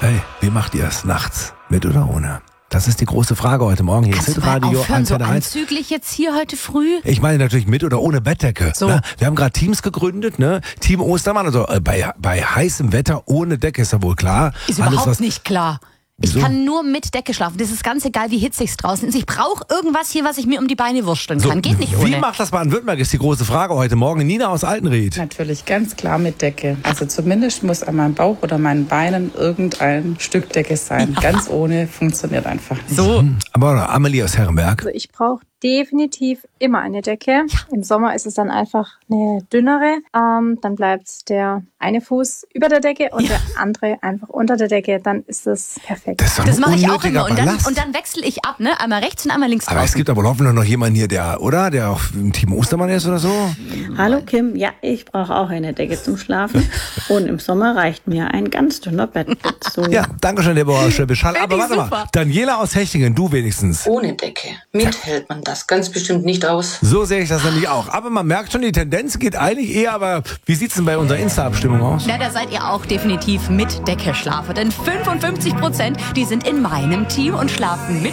Hey, wie macht ihr es nachts? Mit oder ohne? Das ist die große Frage heute Morgen. Hier ist Hitradio aufhören, so 1. anzüglich jetzt hier heute früh? Ich meine natürlich mit oder ohne Bettdecke. So. Ne? Wir haben gerade Teams gegründet, ne? Team Ostermann, also bei heißem Wetter ohne Decke ist ja wohl klar. Ist Alles, überhaupt was- nicht klar. Ich Wieso? kann nur mit Decke schlafen. Das ist ganz egal, wie hitzig es draußen ist. Ich brauche irgendwas hier, was ich mir um die Beine wursteln kann. Geht nicht ohne. Wie macht das Baden-Württemberg, ist die große Frage heute Morgen. Nina aus Altenried. Natürlich ganz klar mit Decke. Also zumindest muss an meinem Bauch oder meinen Beinen irgendein Stück Decke sein. Ganz ohne funktioniert einfach nicht. So. Aber Amelie aus Herrenberg. Also ich brauche definitiv immer eine Decke. Im Sommer ist es dann einfach eine dünnere. Dann bleibt der eine Fuß über der Decke und der andere einfach unter der Decke. Dann ist es perfekt. Das ist doch Das ein mache ich auch unnötiger immer. Ballast. Und dann wechsle ich ab, ne? Einmal rechts und einmal links Aber es draußen. gibt aber hoffentlich noch jemanden hier, der auch im Team Ostermann ist oder so. Hallo Kim, ja, ich brauche auch eine Decke zum Schlafen. Und im Sommer reicht mir ein ganz dünner Bettbezug. Ja, danke schön, Deborah Schöbischall. Aber ich warte mal, super. Daniela aus Hechingen, du wenigstens. Ohne Decke. Mit hält man das ganz bestimmt nicht aus. So sehe ich das nämlich auch. Aber man merkt schon, die Tendenz geht eigentlich eher, aber wie sieht's denn bei unserer Insta-Abstimmung aus? Na, da seid ihr auch definitiv mit Decke schlafen. Denn 55%, die sind in meinem Team und schlafen mit